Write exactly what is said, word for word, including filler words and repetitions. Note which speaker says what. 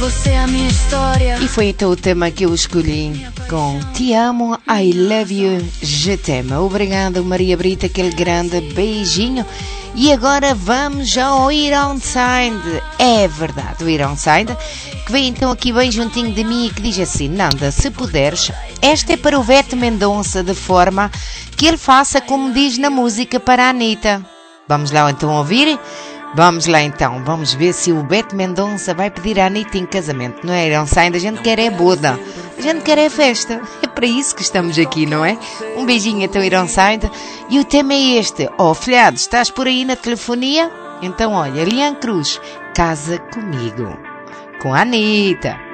Speaker 1: Você é a minha história.
Speaker 2: E foi então o tema que eu escolhi com Te amo, I love you, je t'aime. Obrigado, Maria Brita, aquele grande beijinho. E agora vamos ao Ironside. É verdade, o Ironside, que vem então aqui bem juntinho de mim e que diz assim: Nanda, se puderes, esta é para o Beto Mendonça, de forma que ele faça como diz na música para a Anitta. Vamos lá então ouvir? Vamos lá então, vamos ver se o Beto Mendonça vai pedir a Anitta em casamento. Não é, Ironside? A gente quer é boda, a gente quer é festa. É para isso que estamos aqui, não é? Um beijinho então, Ironside. E o tema é este. Oh, filhado, estás por aí na telefonia? Então olha, Lian Cruz, casa comigo, com a Anitta.